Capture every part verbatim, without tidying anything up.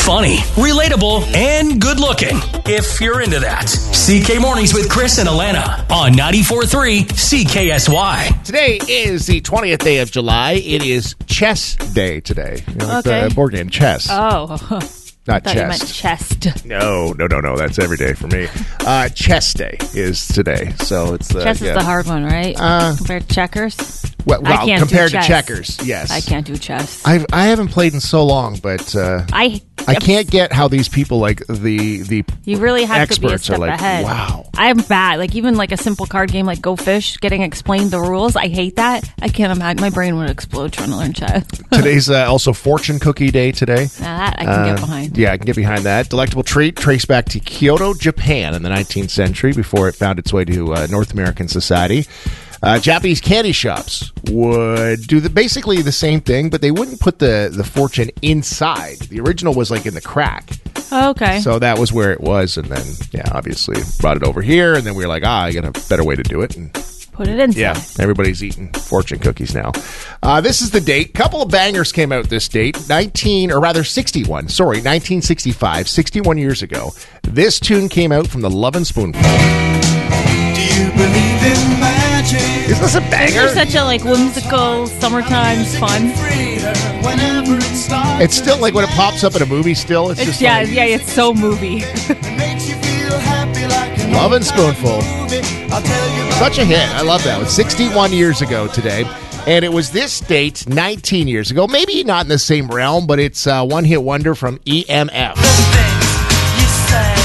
Funny, relatable, and good looking. If you're into that. C K Mornings with Chris and Alana on ninety-four point three C K S Y. Today is the twentieth day of July. It is Chess Day today. You know, like Okay. the board game chess. Oh, Not thought you meant chest. chest. No, no, no, no. That's every day for me. Uh, chess Day is today. So it's uh, Chess yeah. is the hard one, right? Uh, Compared to checkers? Well, I well can't compared do to chess. checkers, yes. I can't do chess. I've, I haven't played in so long, but uh, I I can't get how these people, like the the You really have to be a experts step are like, ahead. wow. I'm bad. Like, even like a simple card game like Go Fish, getting explained the rules, I hate that. I can't imagine. My brain would explode trying to learn chess. Today's uh, also Fortune Cookie Day today. Now that I can Uh, get behind. Yeah, I can get behind that. Delectable treat traced back to Kyoto, Japan in the nineteenth century before it found its way to uh, North American society. Uh, Japanese candy shops would do the, basically the same thing, but they wouldn't put the, the fortune inside. The original was like in the crack. Oh, okay. So that was where it was. And then, yeah, obviously brought it over here. And then we were like, ah, I got a better way to do it. And Put it inside. yeah, everybody's eating fortune cookies now. Uh, this is the date. Couple of bangers came out this date. nineteen, or rather sixty-one. Sorry, nineteen sixty-five. sixty-one years ago. This tune came out from the Lovin' Spoonful. Do you believe in magic? Isn't this a They're banger? such a like whimsical summertime fun. Whenever it starts, It's still like when it pops up in a movie. Still, it's, It's just yeah, like yeah, it's so movie. it makes you feel happy like an Lovin' old-time Spoonful. movie. I'll tell you such a hit. I love that. It was sixty-one years ago today. And it was this date nineteen years ago. Maybe not in the same realm, but it's a one-hit wonder from E M F. you say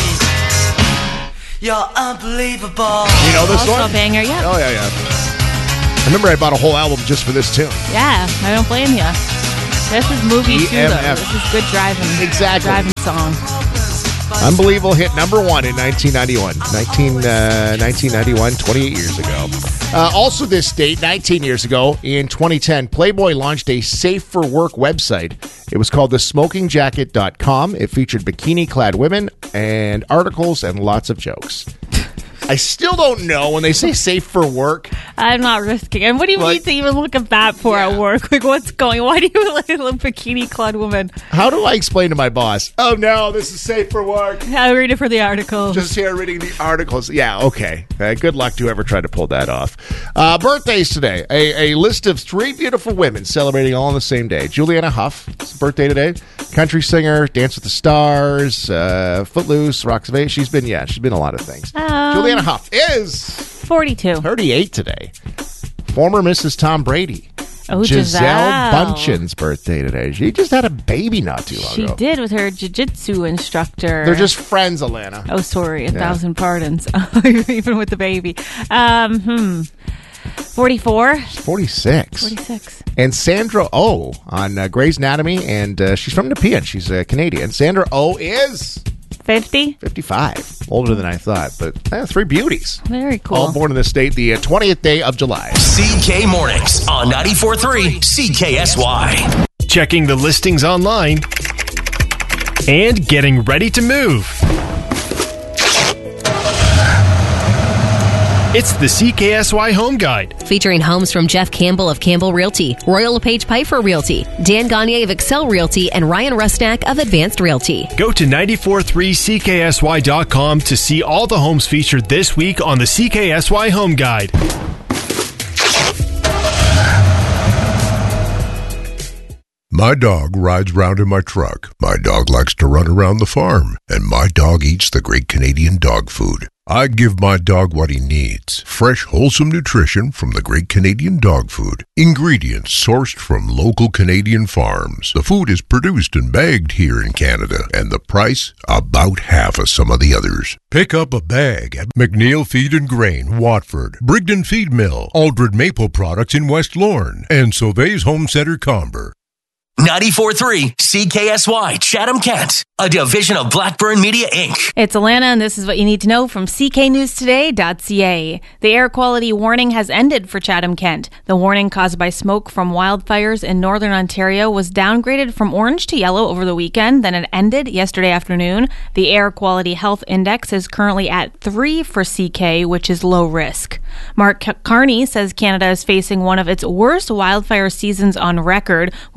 you're unbelievable. You know this Also one? a banger, yeah. Oh, yeah, yeah. I remember I bought a whole album just for this tune. Yeah, I don't blame you. This is movie too, E M though. F. This is good driving. Exactly. Driving song. Unbelievable hit number one in nineteen ninety-one. nineteen, uh, nineteen ninety-one, twenty-eight years ago. Uh, also this date, nineteen years ago, in twenty ten, Playboy launched a safe for work website. It was called the smoking jacket dot com. It featured bikini-clad women and articles and lots of jokes. I still don't know when they say safe for work. I'm not risking. And what do you Like- need to even look at that for Yeah. at work? Like, what's going? Why do you like a bikini clad woman? How do I explain to my boss? Oh no, this is safe for work. I read it for the article. Just here reading the articles. Yeah, okay. Uh, good luck to whoever tried to pull that off. Uh, birthdays today. A, a list of three beautiful women celebrating all on the same day. Juliana Hough, it's her birthday today. Country singer, Dance with the Stars, uh, Footloose, Rocks of Eight. She's been, yeah, she's been a lot of things. Um, Juliana Hough is forty-two. thirty-eight today. Former Missus Tom Brady. Oh, Giselle Giselle. Bündchen's birthday today. She just had a baby not too long She ago. did with her jiu-jitsu instructor. They're just friends, Alana. Oh, sorry. A Yeah. thousand pardons. Even with the baby. Um, hmm. forty-four. forty-six. forty-six. And Sandra Oh on uh, Grey's Anatomy, and uh, she's from Nepean. She's a Canadian. Sandra Oh is fifty. fifty-five. Older than I thought, but uh, three beauties. Very cool. All born in this state, the uh, twentieth day of July. C K Mornings on ninety-four point three C K S Y. Checking the listings online, and getting ready to move. It's the C K S Y Home Guide. Featuring homes from Jeff Campbell of Campbell Realty, Royal LePage Piper Realty, Dan Gagne of Excel Realty, and Ryan Rusnak of Advanced Realty. Go to ninety-four point three C K S Y dot com to see all the homes featured this week on the C K S Y Home Guide. My dog rides round in my truck. My dog likes to run around the farm. And my dog eats the great Canadian dog food. I give my dog what he needs. Fresh, wholesome nutrition from the great Canadian dog food. Ingredients sourced from local Canadian farms. The food is produced and bagged here in Canada. And the price, about half of some of the others. Pick up a bag at McNeil Feed and Grain, Watford, Brigden Feed Mill, Aldred Maple Products in West Lorne, and Sauve's Home Centre, Comber. ninety-four point three C K S Y Chatham-Kent, a division of Blackburn Media, Incorporated. It's Alana, and this is what you need to know from C K News Today dot C A. The air quality warning has ended for Chatham-Kent. The warning caused by smoke from wildfires in northern Ontario was downgraded from orange to yellow over the weekend, then it ended yesterday afternoon. The Air Quality Health Index is currently at three for C K, which is low risk. Mark Carney says Canada is facing one of its worst wildfire seasons on record, with nearly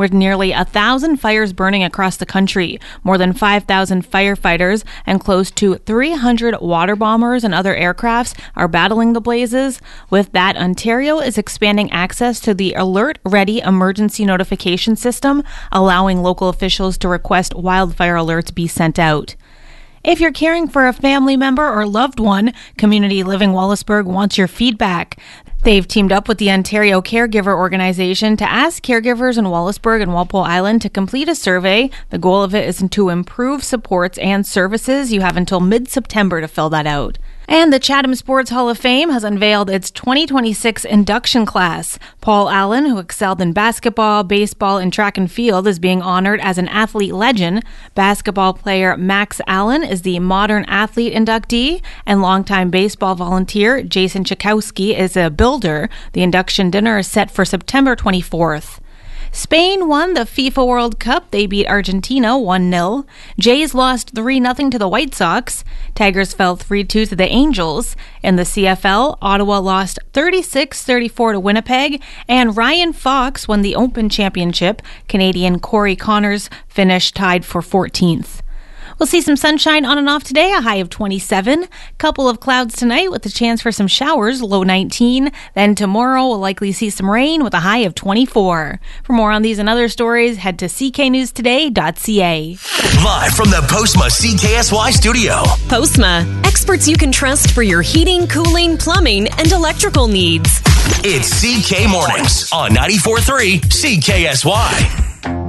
nearly a thousand fires burning across the country. More than five thousand firefighters and close to three hundred water bombers and other aircrafts are battling the blazes. With that, Ontario is expanding access to the Alert Ready emergency notification system, allowing local officials to request wildfire alerts be sent out. If you're caring for a family member or loved one, Community Living Wallaceburg wants your feedback. They've teamed up with the Ontario Caregiver Organization to ask caregivers in Wallaceburg and Walpole Island to complete a survey. The goal of it is to improve supports and services. You have until mid-September to fill that out. And the Chatham Sports Hall of Fame has unveiled its twenty twenty-six induction class. Paul Allen, who excelled in basketball, baseball, and track and field, is being honored as an athlete legend. Basketball player Max Allen is the modern athlete inductee, and longtime baseball volunteer Jason Chakowski is a builder. The induction dinner is set for September twenty-fourth. Spain won the FIFA World Cup. They beat Argentina one nil. Jays lost three nothing to the White Sox. Tigers fell three two to the Angels. In the C F L, Ottawa lost thirty-six thirty-four to Winnipeg. And Ryan Fox won the Open Championship. Canadian Corey Connors finished tied for fourteenth. We'll see some sunshine on and off today, a high of twenty-seven. Couple of clouds tonight with a chance for some showers, low nineteen. Then tomorrow we'll likely see some rain with a high of twenty-four. For more on these and other stories, head to c k news today dot c a. Live from the Postma C K S Y studio. Postma, experts you can trust for your heating, cooling, plumbing, and electrical needs. It's C K Mornings on ninety-four point three C K S Y.